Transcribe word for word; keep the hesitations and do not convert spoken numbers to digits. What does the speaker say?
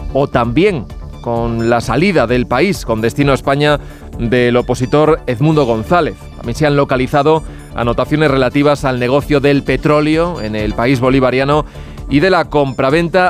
o también con la salida del país con destino a España del opositor Edmundo González. También se han localizado anotaciones relativas al negocio del petróleo en el país bolivariano y de la compraventa